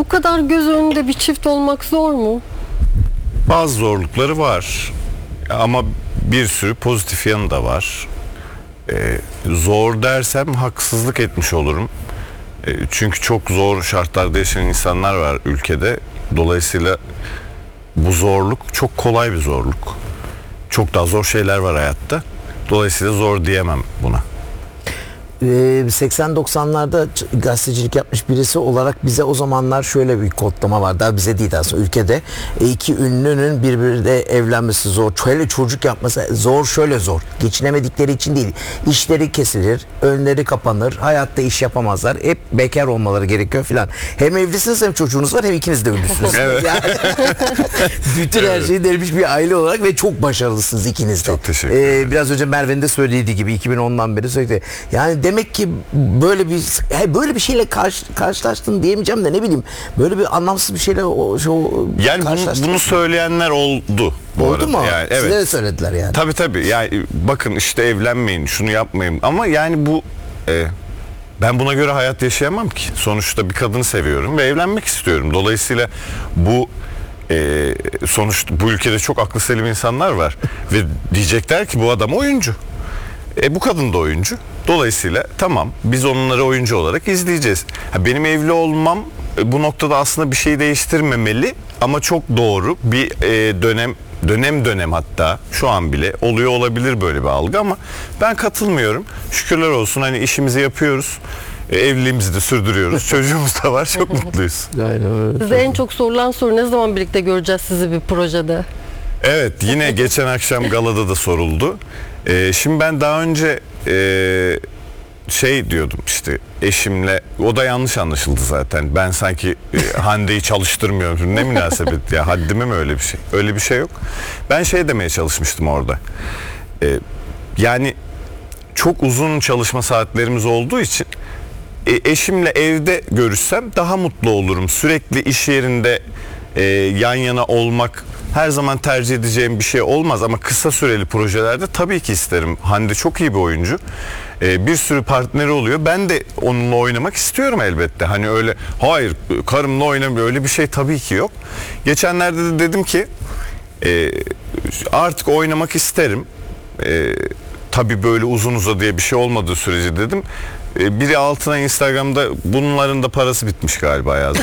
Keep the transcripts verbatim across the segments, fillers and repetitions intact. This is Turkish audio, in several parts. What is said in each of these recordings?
Bu kadar göz önünde bir çift olmak zor mu? Bazı zorlukları var ama bir sürü pozitif yanı da var. Ee, zor dersem haksızlık etmiş olurum. Ee, çünkü çok zor şartlarda yaşayan insanlar var ülkede. Dolayısıyla bu zorluk çok kolay bir zorluk. Çok daha zor şeyler var hayatta. Dolayısıyla zor diyemem buna. seksen doksanlarda gazetecilik yapmış birisi olarak bize o zamanlar şöyle bir kodlama var. Daha bize değil aslında, ülkede. İki ünlünün birbiriyle evlenmesi zor. Şöyle çocuk yapması zor, şöyle zor. Geçinemedikleri için değil. İşleri kesilir, önleri kapanır, hayatta iş yapamazlar. Hep bekar olmaları gerekiyor filan. Hem evlisiniz hem çocuğunuz var, hem ikiniz de ünlüsünüz. Evet. Yani, bütün her şeyi delmiş bir aile olarak ve çok başarılısınız ikiniz de. Çok teşekkür ederim. Ee, biraz önce Merve'nin de söylediği gibi iki bin ondan beri sürekli. Yani demek ki böyle bir böyle bir şeyle karşı, karşılaştın diyemeyeceğim de ne bileyim, böyle bir anlamsız bir şeyle o, o Yani bunu, bunu söyleyenler oldu bu oldu arada. mu? Yani, evet. Size de söylediler yani. Tabii tabii. Yani bakın işte evlenmeyin, şunu yapmayın. Ama yani bu e, ben buna göre hayat yaşayamam ki. Sonuçta bir kadını seviyorum ve evlenmek istiyorum. Dolayısıyla bu e, sonuçta bu ülkede çok aklı selim insanlar var ve diyecekler ki bu adam oyuncu. E bu kadın da oyuncu. Dolayısıyla tamam, biz onları oyuncu olarak izleyeceğiz. Ha, benim evli olmam e, bu noktada aslında bir şey değiştirmemeli ama çok doğru bir e, dönem dönem dönem hatta şu an bile oluyor olabilir böyle bir algı ama ben katılmıyorum. Şükürler olsun, hani işimizi yapıyoruz. E, evliliğimizi de sürdürüyoruz. Çocuğumuz da var. Çok mutluyuz. Aynen öyle. Size en çok sorulan soru, ne zaman birlikte göreceğiz sizi bir projede? Evet, yine geçen akşam galada da soruldu. Ee, şimdi ben daha önce e, şey diyordum işte eşimle, o da yanlış anlaşıldı zaten. Ben sanki e, Hande'yi çalıştırmıyorum. Ne münasebet ya, haddime mi öyle bir şey? Öyle bir şey yok. Ben şey demeye çalışmıştım orada. Ee, yani çok uzun çalışma saatlerimiz olduğu için e, eşimle evde görüşsem daha mutlu olurum. Sürekli iş yerinde e, yan yana olmak her zaman tercih edeceğim bir şey olmaz ama kısa süreli projelerde tabii ki isterim. Hande çok iyi bir oyuncu. Ee, bir sürü partneri oluyor. Ben de onunla oynamak istiyorum elbette. Hani öyle hayır karımla oynamıyor, öyle bir şey tabii ki yok. Geçenlerde de dedim ki e, artık oynamak isterim. E, tabii böyle uzun uzadıya bir şey olmadığı sürece dedim. E, biri altına Instagram'da bunların da parası bitmiş galiba yazdı.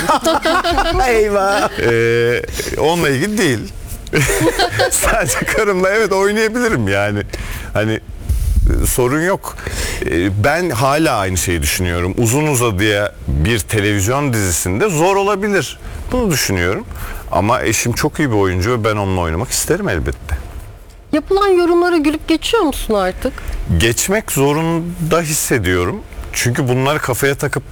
Eyvah. Ee, onunla ilgili değil. Sadece karımla evet oynayabilirim yani. Hani e, sorun yok. E, ben hala aynı şeyi düşünüyorum. Uzun uzadıya bir televizyon dizisinde zor olabilir. Bunu düşünüyorum. Ama eşim çok iyi bir oyuncu ve ben onunla oynamak isterim elbette. Yapılan yorumlara gülüp geçiyor musun artık? Geçmek zorunda hissediyorum. Çünkü bunları kafaya takıp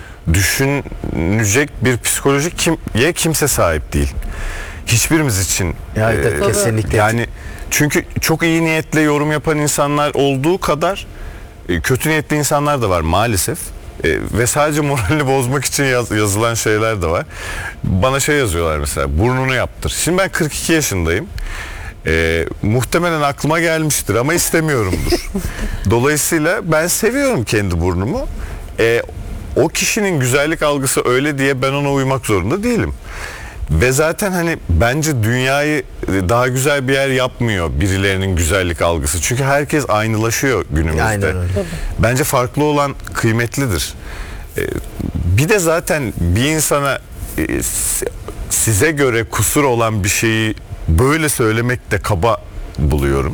düşünecek bir psikolojik kimye kimse sahip değil. Hiçbirimiz için. Ya, evet, e, kesinlikle. Yani çünkü çok iyi niyetle yorum yapan insanlar olduğu kadar e, kötü niyetli insanlar da var maalesef. E, ve sadece moralini bozmak için yaz, yazılan şeyler de var. Bana şey yazıyorlar mesela, burnunu yaptır. Şimdi ben kırk iki yaşındayım. E, muhtemelen aklıma gelmiştir ama istemiyorumdur. Dolayısıyla ben seviyorum kendi burnumu. E, o kişinin güzellik algısı öyle diye ben ona uymak zorunda değilim. Ve zaten hani bence dünyayı daha güzel bir yer yapmıyor birilerinin güzellik algısı. Çünkü herkes aynılaşıyor günümüzde. Aynen öyle. Bence farklı olan kıymetlidir. E, bir de zaten bir insana e, size göre kusur olan bir şeyi böyle söylemek de kaba buluyorum.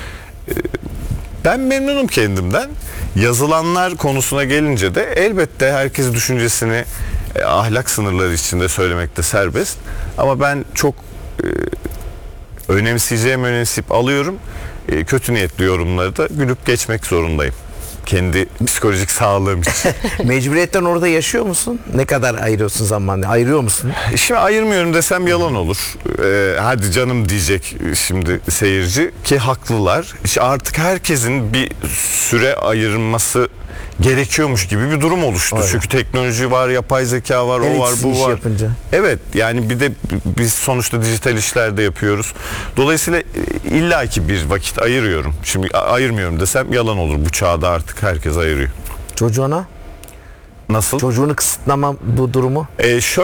Ben memnunum kendimden. Yazılanlar konusuna gelince de elbette herkes düşüncesini e, ahlak sınırları içinde söylemekte serbest. Ama ben çok e, önemseyeceğim önemseyip alıyorum. E, kötü niyetli yorumları da gülüp geçmek zorundayım. Kendi psikolojik sağlığım için. Mecburiyetten orada yaşıyor musun? Ne kadar ayırıyorsun zamanını? Ayırıyor musun? Şimdi ayırmıyorum desem yalan olur. Ee, hadi canım diyecek şimdi seyirci ki haklılar. İşte artık herkesin bir süre ayırması gerekiyormuş gibi bir durum oluştu. Öyle. Çünkü teknoloji var, yapay zeka var, Evet, o var, bu iş var. yapınca. Evet, yani bir de biz sonuçta dijital işlerde yapıyoruz. Dolayısıyla illaki bir vakit ayırıyorum. Şimdi ayırmıyorum desem yalan olur. Bu çağda artık herkes ayırıyor. Çocuğuna? Nasıl? Çocuğunu kısıtlama bu durumu? Ee, şöyle